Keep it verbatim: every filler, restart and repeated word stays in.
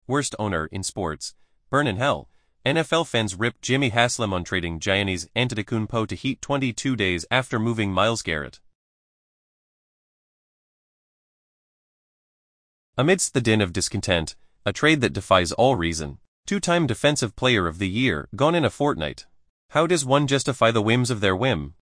Worst owner in sports. Burn in hell. N F L fans rip Jimmy Haslam on trading Giannis Antetokounmpo to Heat twenty-two days after moving Myles Garrett. Amidst the din of discontent, a trade that defies all reason. Two-time Defensive Player of the Year gone in a fortnight. How does one justify the whims of their whim?